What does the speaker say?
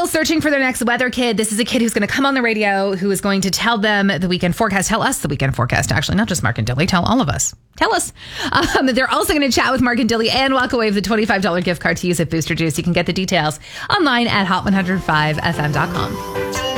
searching for their next weather kid. This is a kid who's going to come on the radio, who is going to tell them the weekend forecast. Tell us the weekend forecast, actually, not just Mark and Dilly. Tell all of us. Tell us. They're also going to chat with Mark and Dilly and walk away with a $25 gift card to use at Booster Juice. You can get the details online at hot105fm.com.